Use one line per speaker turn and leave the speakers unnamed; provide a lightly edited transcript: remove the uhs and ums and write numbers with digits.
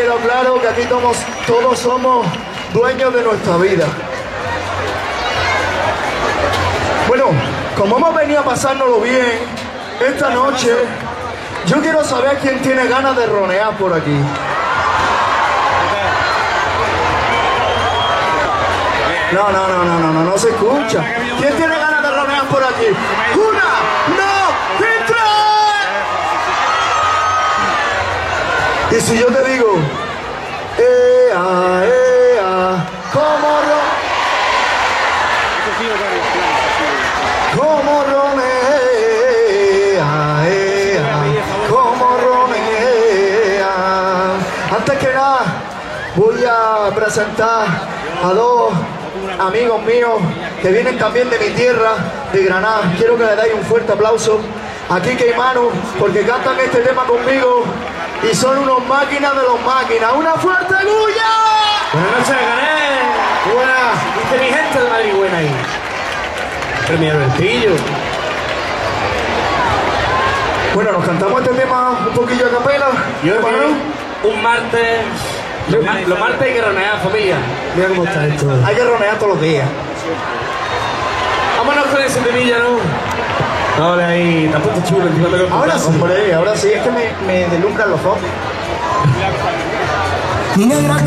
quedado claro que aquí todos somos dueños de nuestra vida. Bueno, como hemos venido a pasárnoslo bien esta noche, yo quiero saber quién tiene ganas de ronear por aquí. No se escucha. ¿Quién tiene ganas de ronear por aquí? ¡Una, dos y tres! Y si yo te digo, ea, ea, ¿cómo ronea, ea, cómo ronea? Antes que nada, voy a presentar a dos amigos míos que vienen también de mi tierra, de Granada. Quiero que le dais un fuerte aplauso a Quique y Manu, porque cantan este tema conmigo y son unos máquinas de los máquinas. ¡Una fuerte bulla!
Buenas noches, Gané. Buenas, viste mi gente de Madrid buena ahí. Premio Albertillo.
Bueno, nos cantamos este tema un poquillo a capela.
Yo un martes. Los martes hay que ronear, familia.
Mira cómo está esto. Hay que ronear todos los días.
Vámonos con ese temilla, ¿no? Ahora ahí, está puesto chulo.
Ahora sí, hombre, ahora sí, es que me deslumbran los ojos.
Negra